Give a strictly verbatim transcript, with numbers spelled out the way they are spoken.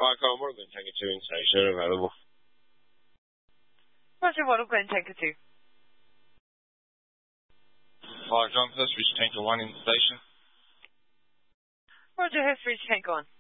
Fire car model Glen Tanker two in station available. Roger, model Glen Tanker two. Fire John, first reach Tanker one in station. Roger, Hurst Ridge Tanker one.